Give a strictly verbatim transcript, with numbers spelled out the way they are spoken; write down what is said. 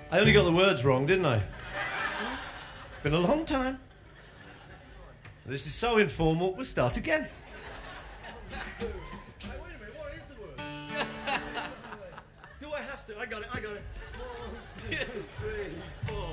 I only got the words wrong, didn't I? Been a long time. This is so informal, we'll start again. Hey, wait a minute, what is the word? Do I have to? I got it, I got it. One, two, three, four.